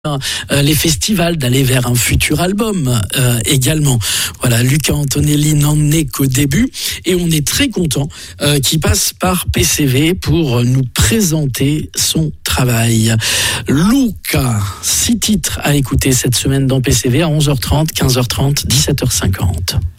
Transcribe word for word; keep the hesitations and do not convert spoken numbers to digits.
Euh, les festivals, d'aller vers un futur album euh, également. Voilà, Luca Antonelli n'en est qu'au début et on est très content euh, qu'il passe par P C V pour nous présenter son travail. Luca, six titres à écouter cette semaine dans P C V à onze heures trente, quinze heures trente, dix-sept heures cinquante.